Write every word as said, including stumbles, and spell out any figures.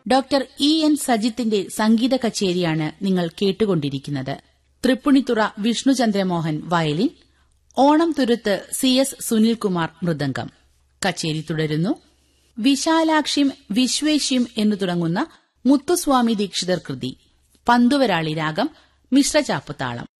Doctor E N സജിത്തിന്റെ സംഗീത കച്ചേരിയാണ് നിങ്ങൾ കേട്ടുകൊണ്ടിരിക്കുന്നത്. Tripunithura വിഷ്ണുചന്ദ്രമോഹൻ violin, Onam തുരുത്ത് C S Sunilkumar mridangam. കച്ചേരി തുടരുന്നു. വിശാലാക്ഷിം വിശ്വേശ്യം എന്നു തുടങ്ങുന്ന മുത്തുസ്വാമി ദീക്ഷിതർ കൃതി. പന്തുവരാളി രാഗം, മിശ്രചാപ്പുതാളം.